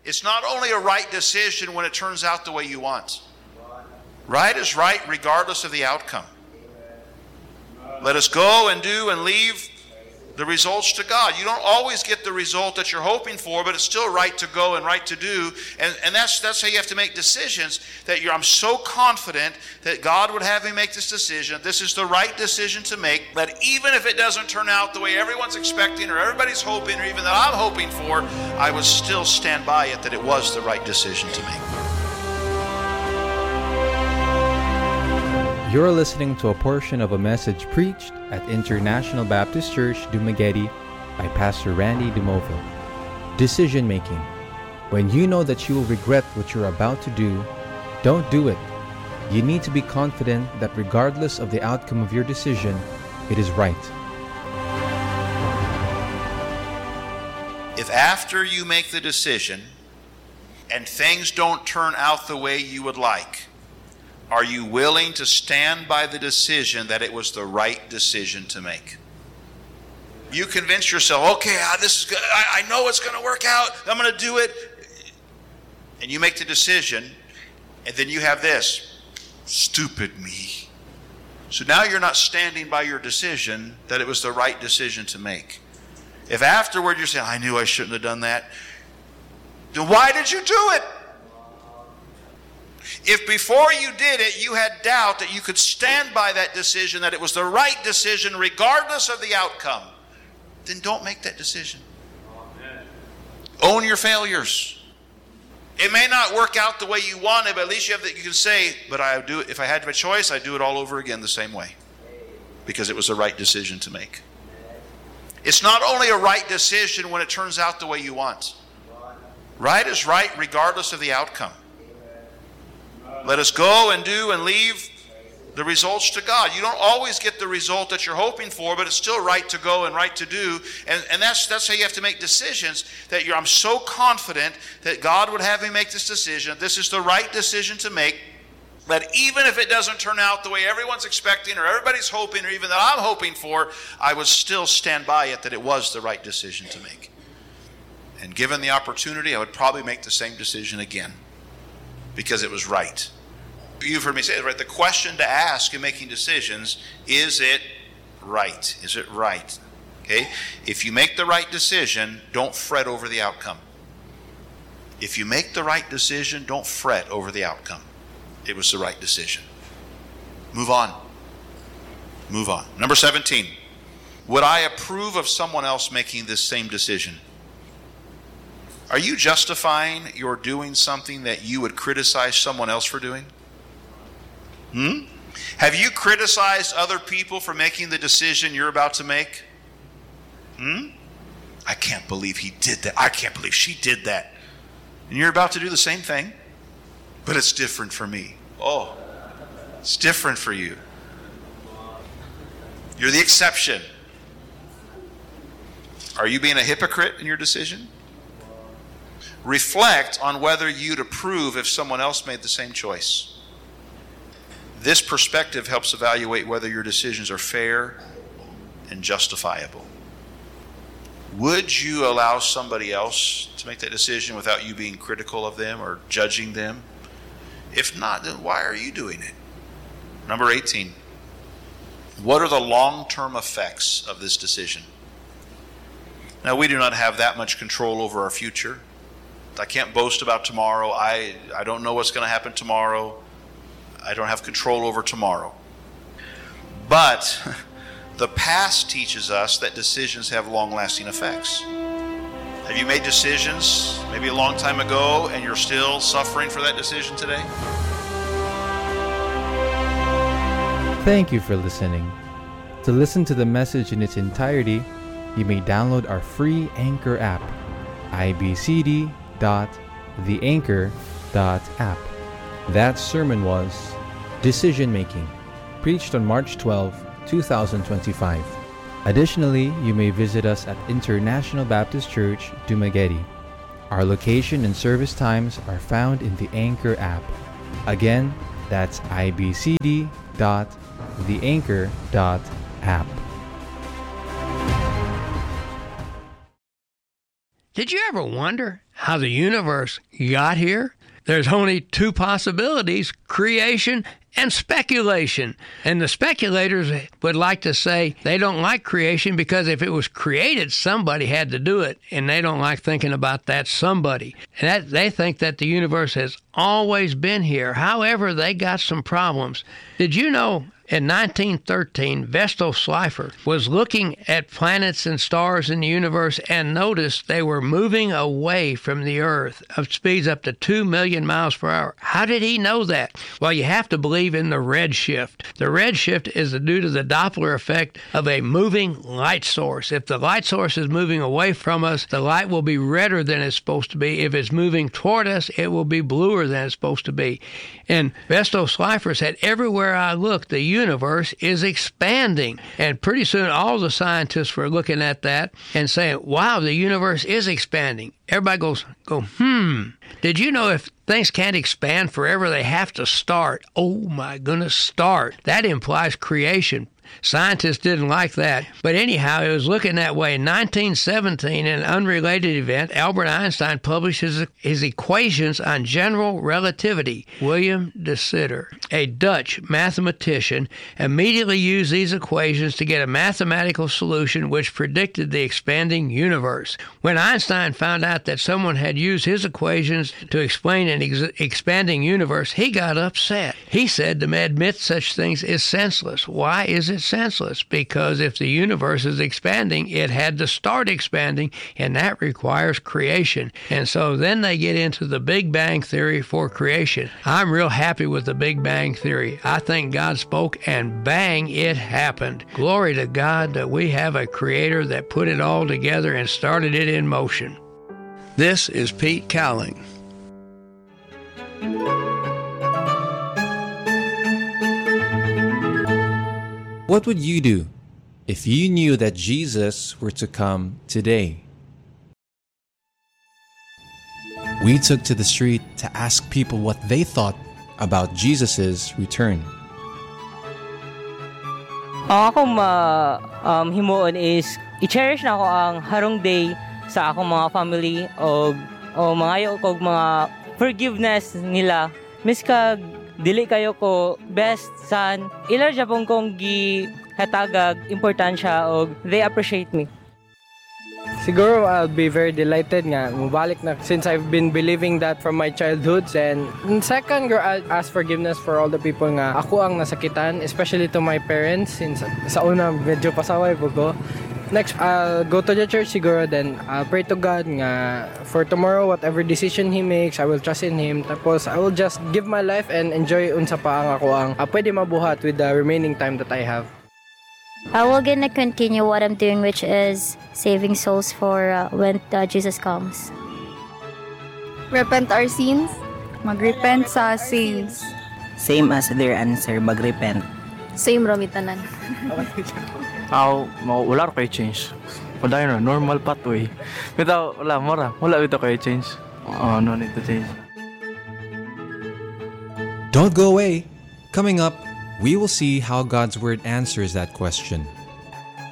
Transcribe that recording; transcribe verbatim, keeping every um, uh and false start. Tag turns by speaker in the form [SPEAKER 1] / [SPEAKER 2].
[SPEAKER 1] It's not only a right decision when it turns out the way you want. Right is right regardless of the outcome. Let us go and do and leave the results to God. You don't always get the result that you're hoping for, but it's still right to go and right to do. And, and that's that's how you have to make decisions. That you're, I'm so confident that God would have me make this decision. This is the right decision to make. That even if it doesn't turn out the way everyone's expecting or everybody's hoping or even that I'm hoping for, I would still stand by it that it was the right decision to make.
[SPEAKER 2] You're listening to a portion of a message preached at International Baptist Church, Dumaguete by Pastor Randy DeMoville. Decision making. When you know that you will regret what you're about to do, don't do it. You need to be confident that regardless of the outcome of your decision, it is right.
[SPEAKER 1] If after you make the decision and things don't turn out the way you would like, are you willing to stand by the decision that it was the right decision to make? You convince yourself, okay, ah, this is good. I, I know it's going to work out. I'm going to do it. And you make the decision, and then you have this, stupid me. So now you're not standing by your decision that it was the right decision to make. If afterward you're saying, I knew I shouldn't have done that, then why did you do it? If before you did it, you had doubt that you could stand by that decision, that it was the right decision regardless of the outcome, then don't make that decision. Amen. Own your failures. It may not work out the way you want it, but at least you have that you can say, but I do it, if I had a choice, I'd do it all over again the same way. Because it was the right decision to make. It's not only a right decision when it turns out the way you want. Right is right regardless of the outcome. Let us go and do and leave the results to God. You don't always get the result that you're hoping for, but it's still right to go and right to do. And, and that's that's how you have to make decisions. That you're, I'm so confident that God would have me make this decision. This is the right decision to make. That even if it doesn't turn out the way everyone's expecting or everybody's hoping or even that I'm hoping for, I would still stand by it that it was the right decision to make. And given the opportunity, I would probably make the same decision again. Because it was right. You've heard me say it, right? The question to ask in making decisions, is it right? Is it right? Okay? If you make the right decision, don't fret over the outcome. If you make the right decision, don't fret over the outcome. It was the right decision. Move on. Move on. Number seventeen. Would I approve of someone else making this same decision? Are you justifying your doing something that you would criticize someone else for doing? Hmm? Have you criticized other people for making the decision you're about to make? Hmm? I can't believe he did that. I can't believe she did that. And you're about to do the same thing, but it's different for me. Oh, it's different for you. You're the exception. Are you being a hypocrite in your decision? Reflect on whether you'd approve if someone else made the same choice. This perspective helps evaluate whether your decisions are fair and justifiable. Would you allow somebody else to make that decision without you being critical of them or judging them? If not, then why are you doing it? Number eighteen. What are the long-term effects of this decision? Now, we do not have that much control over our future. I can't boast about tomorrow. I, I don't know what's going to happen tomorrow. I don't have control over tomorrow. But the past teaches us that decisions have long-lasting effects. Have you made decisions maybe a long time ago and you're still suffering for that decision today?
[SPEAKER 2] Thank you for listening. To listen to the message in its entirety, you may download our free Anchor app, I B C D dot the anchor dot app. That sermon was Decision Making, preached on March twelfth, twenty twenty-five. Additionally, you may visit us at International Baptist Church, Dumaguete. Our location and service times are found in the Anchor app. Again, that's I B C D dot the anchor dot app.
[SPEAKER 3] Did you ever wonder how the universe got here? There's only two possibilities, creation and speculation. And the speculators would like to say they don't like creation because if it was created, somebody had to do it. And they don't like thinking about that somebody. And that, they think that the universe has always been here. However, they got some problems. Did you know in nineteen thirteen, Vestal Slipher was looking at planets and stars in the universe and noticed they were moving away from the Earth at speeds up to two million miles per hour. How did he know that? Well, you have to believe in the redshift. The redshift is due to the Doppler effect of a moving light source. If the light source is moving away from us, the light will be redder than it's supposed to be. If it's moving toward us, it will be bluer than it's supposed to be. And Vestal Slipher said, everywhere I look, the universe is expanding. And pretty soon all the scientists were looking at that and saying, wow, the universe is expanding. Everybody goes, go, hmm, did you know if things can't expand forever, they have to start? Oh my goodness, start. That implies creation. Scientists didn't like that. But anyhow, it was looking that way. In nineteen seventeen, in an unrelated event, Albert Einstein published his, his equations on general relativity. William de Sitter, a Dutch mathematician, immediately used these equations to get a mathematical solution which predicted the expanding universe. When Einstein found out that someone had used his equations to explain an ex- expanding universe, he got upset. He said to admit such things is senseless. Why is it senseless? Because if the universe is expanding, it had to start expanding, and that requires creation. And so then they get into the Big Bang Theory for creation. I'm real happy with the Big Bang Theory. I think God spoke, and bang, it happened. Glory to God that we have a creator that put it all together and started it in motion. This is Pete Cowling.
[SPEAKER 2] What would you do if you knew that Jesus were to come today? We took to the street to ask people what they thought about Jesus' return.
[SPEAKER 4] Ang akong ma um, himuon is i-cherish na ako ang harong day sa akong mga family o o mga kog mga forgiveness nila. Miska dili kayo ko best san ilar japon kong gi hatagag importansya og they appreciate me.
[SPEAKER 5] Siguro I'll be very delighted nga mubalik na since I've been believing that from my childhood. And second, girl, I'll ask forgiveness for all the people nga ako ang nasakitan, especially to my parents since sa una medyo pasaway po ko. Next, I'll go to the church siguro, then I'll pray to God nga for tomorrow, whatever decision He makes, I will trust in Him. Tapos, I will just give my life and enjoy unsa pa ang ako ang uh, pwede mabuhat with the remaining time that I have.
[SPEAKER 6] I will gonna continue what I'm doing, which is saving souls for uh, when uh, Jesus comes.
[SPEAKER 7] Repent our sins. Mag-repent sa sins.
[SPEAKER 8] Same as their answer, mag-repent.
[SPEAKER 7] Same rami tanan.
[SPEAKER 9] Ako, wala ko kayo change. Wala yun, normal pathway. Pero wala, mara. Wala ito kayo change. Oh, no need to change.
[SPEAKER 2] Don't go away. Coming up, we will see how God's Word answers that question.